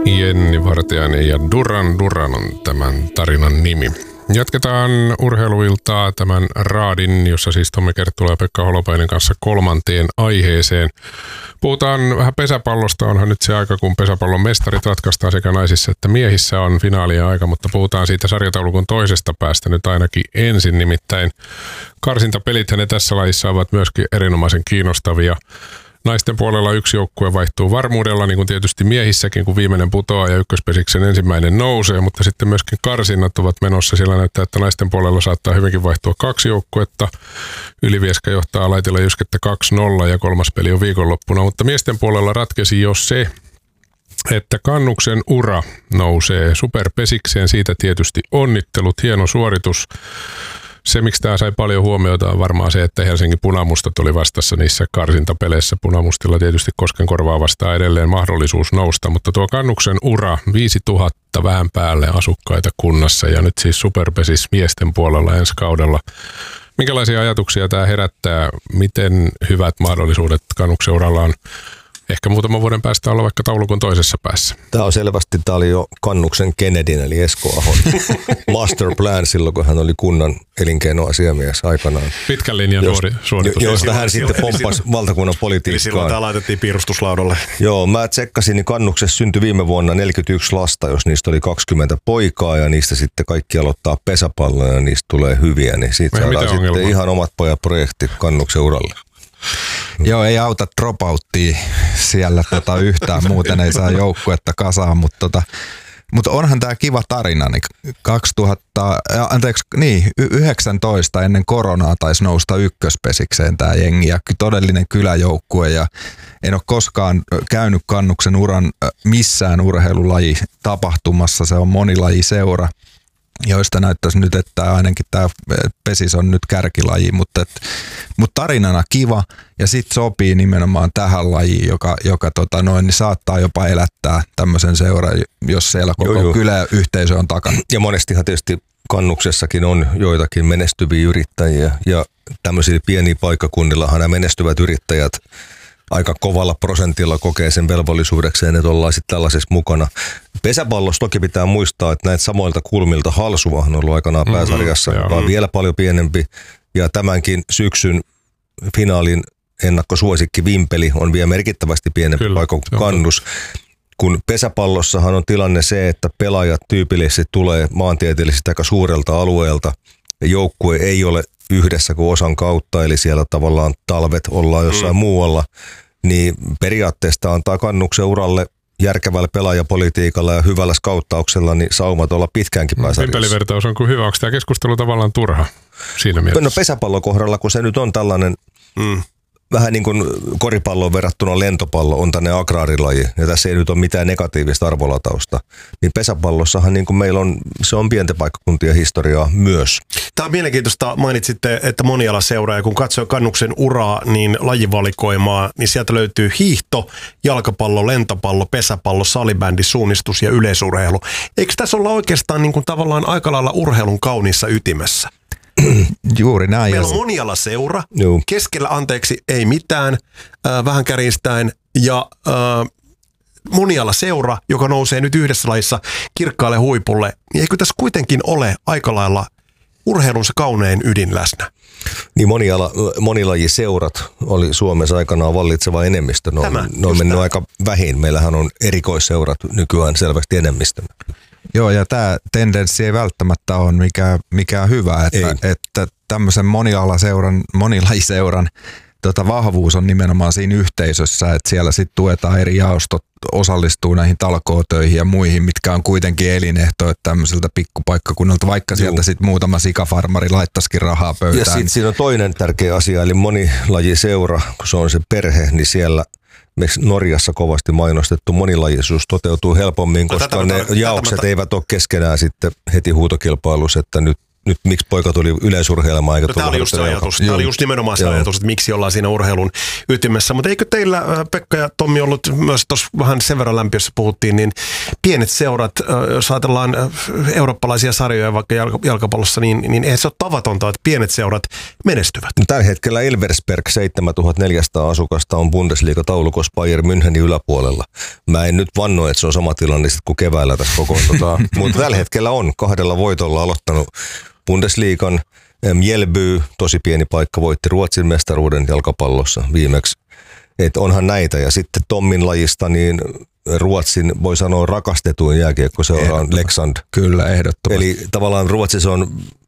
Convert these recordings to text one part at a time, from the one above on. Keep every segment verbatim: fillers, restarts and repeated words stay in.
Jenni Vartiainen ja Duran Duran on tämän tarinan nimi. Jatketaan urheiluiltaa tämän raadin, jossa siis Tommi Kerttula ja Pekka Holopainen kanssa kolmanteen aiheeseen. Puhutaan vähän pesäpallosta. Onhan nyt se aika, kun pesäpallon mestarit ratkaistaan sekä naisissa että miehissä on finaalien aika, mutta puhutaan siitä sarjataulukon toisesta päästä nyt ainakin ensin. Nimittäin karsintapelithän ne tässä lajissa ovat myöskin erinomaisen kiinnostavia. Naisten puolella yksi joukkue vaihtuu varmuudella, niin kuin tietysti miehissäkin, kun viimeinen putoaa ja ykköspesiksen ensimmäinen nousee, mutta sitten myöskin karsinnat ovat menossa. Sillä näyttää, että naisten puolella saattaa hyvinkin vaihtua kaksi joukkuetta. Ylivieska johtaa Laitila Jyskettä kaksi nolla ja kolmas peli on viikonloppuna, mutta miesten puolella ratkesi jo se, että Kannuksen ura nousee superpesikseen. Siitä tietysti onnittelut, hieno suoritus. Se, miksi tämä sai paljon huomiota, on varmaan se, että Helsingin Punamustat oli vastassa niissä karsintapeleissä. Punamustilla tietysti Koskenkorvaa vastaa edelleen mahdollisuus nousta, mutta tuo Kannuksen ura, viisituhatta vähän päälle asukkaita kunnassa ja nyt siis superpesis miesten puolella ensi kaudella. Minkälaisia ajatuksia tämä herättää? Miten hyvät mahdollisuudet Kannuksen uralla on? Ehkä muutaman vuoden päästä olla vaikka taulukon toisessa päässä. Tämä on selvästi, tämä oli jo Kannuksen Kennedyn eli Esko Ahon master plan silloin, kun hän oli kunnan elinkeinoasiamies aikanaan. Pitkän linjan Jos, suoritus. Josta hän sitten pomppasi valtakunnan politiikkaan. Silloin tämä laitettiin piirustuslaudalle. Joo, mä tsekkasin, niin Kannuksessa syntyi viime vuonna neljäkymmentäyksi lasta, jos niistä oli kaksikymmentä poikaa ja niistä sitten kaikki aloittaa pesäpalloa ja niistä tulee hyviä, niin siitä saadaan sitten ongelma? Ihan omat pojat projekti Kannuksen uralle. Joo, ei auta dropouttia siellä tota yhtään, muuten ei saa joukkuetta kasaan, mutta tota, mutta onhan tämä kiva tarina, niin kaksituhatta, anteeksi, niin, yhdeksäntoista ennen koronaa taisi nousta ykköspesikseen tämä jengi ja todellinen kyläjoukkue ja en ole koskaan käynyt Kannuksen uran missään urheilulaji tapahtumassa, se on monilajiseura, joista näyttäisi nyt, että ainakin tämä pesis on nyt kärkilaji, mutta, et, mutta tarinana kiva ja sitten sopii nimenomaan tähän lajiin, joka, joka tota noin, niin saattaa jopa elättää tämmöisen seuran, jos siellä koko joo, joo. kyläyhteisö on takana. Ja monestihan tietysti Kannuksessakin on joitakin menestyviä yrittäjiä ja tämmöisillä pienillä paikkakunnillahan nämä menestyvät yrittäjät aika kovalla prosentilla kokee sen velvollisuudekseen, että ollaan sitten tällaisessa mukana. Pesäpallossa toki pitää muistaa, että näitä samoilta kulmilta Halsuva on ollut aikanaan pääsarjassa, mm-hmm, joka on vielä paljon pienempi. Ja tämänkin syksyn finaalin ennakkosuosikki Vimpeli on vielä merkittävästi pienempi paikka kuin Kannus. Kun pesäpallossahan on tilanne se, että pelaajat tyypillisesti tulee maantieteellisesti aika suurelta alueelta. Joukkue ei ole yhdessä kuin osan kautta, eli siellä tavallaan talvet ollaan jossain mm. muualla, niin periaatteessa antaa Kannuksen uralle järkevällä pelaajapolitiikalla ja hyvällä skauttauksella niin saumat olla pitkäänkin pääsarjassa. Vimpelivertaus on kuin hyvä. Onko tämä keskustelu tavallaan turha siinä mielessä? No pesäpallon kohdalla, kun se nyt on tällainen mm. vähän niin kuin koripalloon verrattuna lentopallo on tänne agraarilaji, ja tässä ei nyt ole mitään negatiivista arvolatausta, niin pesäpallossahan niin kuin meillä on, se on pienten paikkakuntien historiaa myös. Tämä on mielenkiintoista, mainitsitte, että monialaseura, ja kun katsoo Kannuksen uraa, niin lajivalikoimaa, niin sieltä löytyy hiihto, jalkapallo, lentopallo, pesäpallo, salibändi, suunnistus ja yleisurheilu. Eikö tässä olla oikeastaan niin kuin tavallaan aika lailla urheilun kauniissa ytimessä? Juuri näin. Meillä on monialaseura, Juu. keskellä anteeksi ei mitään, äh, vähän kärjistäen, ja äh, monialaseura, joka nousee nyt yhdessä lajissa kirkkaalle huipulle, niin eikö tässä kuitenkin ole aika lailla urheilunsa kaunein ydin läsnä? Niin moniala, monilajiseurat oli Suomessa aikanaan vallitseva enemmistö. Ne on, ne on mennyt aika vähin. Meillähän on erikoisseurat nykyään selvästi enemmistö. Joo, ja tämä tendenssi ei välttämättä ole mikään, mikään hyvä, että, että tämmöisen monialaseuran, monilajiseuran tota, vahvuus on nimenomaan siinä yhteisössä, että siellä sitten tuetaan eri jaostot, osallistuu näihin talkootöihin ja muihin, mitkä on kuitenkin elinehto, että tämmöiseltä pikkupaikkakunnalta, vaikka sieltä sitten muutama sikafarmari laittaisikin rahaa pöytään. Ja sitten siinä on toinen tärkeä asia, eli monilajiseura, kun se on se perhe, niin siellä Norjassa kovasti mainostettu monilajisuus toteutuu helpommin, koska no, tätä, ne tätä, jaokset tätä, eivät ole keskenään sitten heti huutokilpailussa, että nyt nyt miksi poika tuli yleisurheilemaan eikä no, tämä oli just se ajatus. Tämä oli just nimenomaan se ajatus, että miksi ollaan siinä urheilun ytimessä. Mutta eikö teillä, Pekka ja Tommi, ollut myös tuossa vähän sen verran lämpiössä puhuttiin, niin pienet seurat, jos ajatellaan eurooppalaisia sarjoja vaikka jalkapallossa, niin, niin eihän se ole tavatonta, että pienet seurat menestyvät. No, tällä hetkellä Elversberg seitsemäntuhattaneljäsataa asukasta on Bundesliga-taulukossa Bayern Münchenin yläpuolella. Mä en nyt vanno, että se on sama tilanne kuin keväällä tässä kokoontutaan, mutta tällä hetkellä on kahdella voitolla aloittanut Bundesliigan. Mjällby, tosi pieni paikka, voitti Ruotsin mestaruuden jalkapallossa viimeksi. Et onhan näitä. Ja sitten Tommin lajista, niin Ruotsin voi sanoa rakastetuin jääkiekkoseura on Leksand. Kyllä, ehdottomasti. Eli tavallaan Ruotsissa on,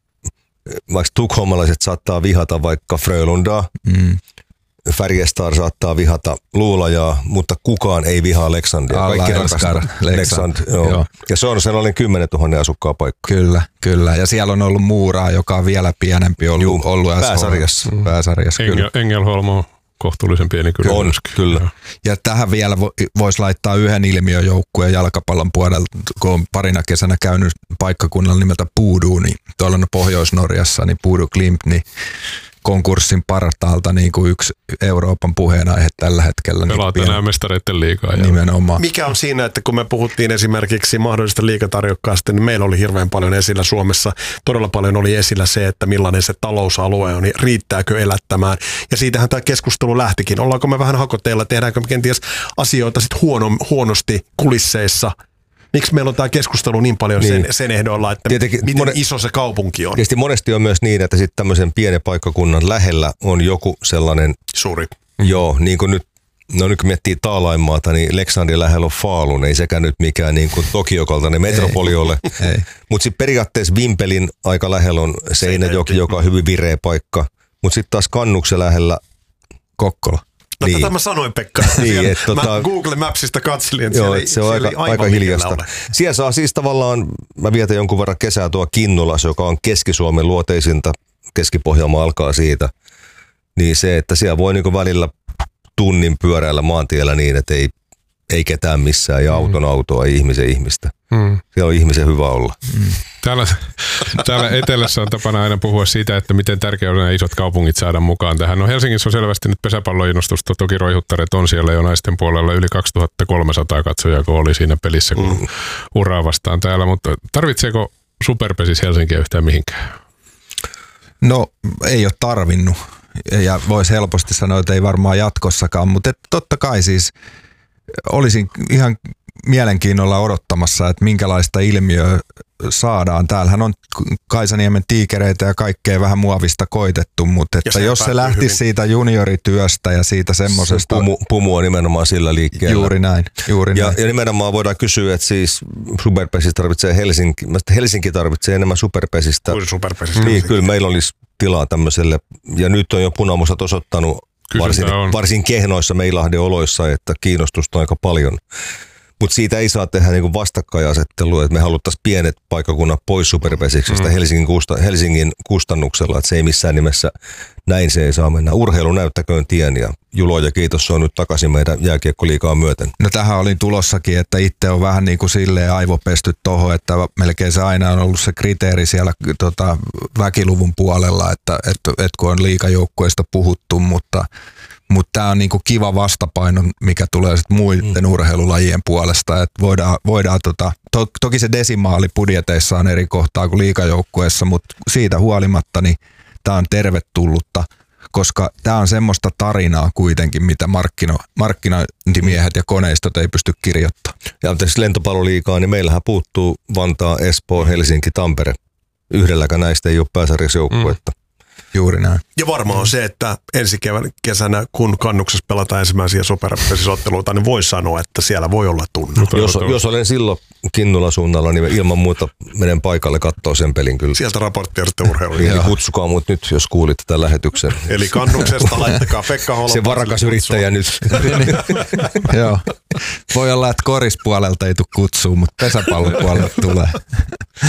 vaikka tukholmalaiset saattaa vihata vaikka Frölundaa, mm. Färjestad saattaa vihata Luulajaa, mutta kukaan ei vihaa Leksandia. Kaikki rakastaa Leksand. Joo. Joo. Ja se on sellainen kymmenentuhatta asukkaan paikka. Kyllä, kyllä. Ja siellä on ollut Muuraa, joka on vielä pienempi ollut, Juu, ollut pääsarjassa. Mm. pääsarjassa Engel, Engelholm on kohtuullisen pieni kyllä. On, kyllä. Joo. Ja tähän vielä voisi laittaa yhden ilmiöjoukkueen jalkapallon puolelta, kun on parina kesänä käynyt paikkakunnalla nimeltä Puudu, niin tuolla Pohjois-Norjassa, niin Puudu Klimt, niin konkurssin partaalta niin kuin yksi Euroopan puheenaihe tällä hetkellä. Pelaa niin tänään mestareiden liigaa. Nimenomaan. Mikä on siinä, että kun me puhuttiin esimerkiksi mahdollisesta liigatarjokkaasta, niin meillä oli hirveän paljon esillä Suomessa. Todella paljon oli esillä se, että millainen se talousalue on, niin riittääkö elättämään. Ja siitähän tämä keskustelu lähtikin. Ollaanko me vähän hakoteilla, tehdäänkö me kenties asioita sit huono, huonosti kulisseissa. Miksi meillä on tämä keskustelu niin paljon niin. sen, sen ehdolla, että Tietenkin miten monet, iso se kaupunki on? Tietysti monesti on myös niin, että sitten tämmöisen pienen paikkakunnan lähellä on joku sellainen... Suuri. Joo, niin kuin nyt, no nyt kun miettii Taalainmaata, niin Leksandin lähellä on Falun, ei sekään nyt mikään niin kuin Tokio-kaltainen metropoli ole. Mutta sitten periaatteessa Vimpelin aika lähellä on Seinäjoki, joka on hyvin vireä paikka. Mutta sitten taas Kannuksen lähellä Kokkola. No niin. Tätä mä sanoin, Pekka. Niin, et, mä tota, Google Mapsista katselin, että joo, siellä, se on siellä aika, aika hiljasta. Siellä saa siis tavallaan, mä vietän jonkun verran kesää tuo Kinnulas, joka on Keski-Suomen luoteisinta, Keski-Pohjanmaa alkaa siitä. Niin se, että siellä voi niinku välillä tunnin pyöräillä maantiellä niin, että ei, ei ketään missään ja auton autoa, ei ihmisen ihmistä. Hmm. Siellä on ihmisen hyvä olla. Hmm. Täällä, täällä etelässä on tapana aina puhua siitä, että miten tärkeää on nämä isot kaupungit saada mukaan tähän. No Helsingissä on selvästi nyt pesäpalloinnostusta. Toki roihuttaret on siellä jo naisten puolella yli kaksituhattakolmesataa katsojaa, kun oli siinä pelissä, kun mm. uraa vastaan täällä. Mutta tarvitseeko Superpesis Helsinkiä yhtään mihinkään? No ei ole tarvinnut. Ja voisi helposti sanoa, että ei varmaan jatkossakaan. Mutta totta kai siis olisin ihan mielenkiinnolla odottamassa, että minkälaista ilmiöä saadaan. Täällähän on Kaisaniemen tiikereitä ja kaikkea vähän muovista koitettu, mutta että jos se lähtisi hyvin siitä juniorityöstä ja siitä semmoisesta... Pumu, pumu on nimenomaan sillä liikkeellä. Juuri näin. Juuri ja, näin. ja nimenomaan voidaan kysyä, että siis Superpesistä tarvitsee Helsinki, Helsinki tarvitsee enemmän Superpesistä. Kuin Superpesistä. Niin, kyllä meillä olisi tilaa tämmöiselle. Ja nyt on jo Punamusat osoittanut varsin, varsin kehnoissa Meilahden oloissa, että kiinnostusta on aika paljon. Mutta siitä ei saa tehdä niinku vastakkainasettelua, että me haluttaisiin pienet paikkakunnat pois Superpesiksestä mm. Helsingin, kusta, Helsingin kustannuksella, että se ei missään nimessä, näin se ei saa mennä. Urheilu näyttäköön tien ja Julo ja kiitos, se on nyt takaisin meidän jääkiekkoliigaa myöten. No tähän olin tulossakin, että itse on vähän niin kuin silleen aivopesty tohon, että melkein se aina on ollut se kriteeri siellä tota, väkiluvun puolella, että et, et kun on liigajoukkueista puhuttu, mutta Mutta tämä on niinku kiva vastapaino, mikä tulee sitten muiden mm. urheilulajien puolesta. Et voidaan, voidaan tota, to, toki se desimaali budjeteissa on eri kohtaa kuin liigajoukkueessa, mutta siitä huolimatta niin tämä on tervetullutta, koska tämä on semmoista tarinaa kuitenkin, mitä markkino, markkinointimiehet ja koneistot ei pysty kirjoittamaan. Ja tässä lentopalloliigaa, niin meillähän puuttuu Vantaa, Espoo, Helsinki, Tampere. Yhdelläkään näistä ei ole pääsarjasjoukkuetta. Mm. Juuri näin. Ja varmaan on se, että ensi kesänä, kun Kannuksessa pelataan ensimmäisiä Superpesisotteluita, niin voi sanoa, että siellä voi olla tunne. Jos, jos olen silloin Kinnulan suunnalla, niin ilman muuta menen paikalle katsoa sen pelin kyllä. Sieltä raporttia sitten urheiluun. Eli kutsukaa mut nyt, jos kuulitte tämän lähetyksen. Eli Kannuksesta laittakaa Pekka Holopainen. Se varakas yrittäjä nyt. Joo. Voi olla, että korispuolelta ei tule kutsua, mutta pesäpallon puolelta tulee.